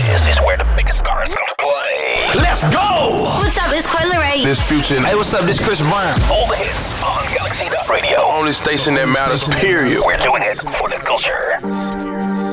This is where the biggest stars come to play. Let's go! What's up, it's Coi Leray. This Future. Hey, what's up? This Chris Brown. All the hits on Galaxy Radio. Only station that matters, period. We're doing it for the culture.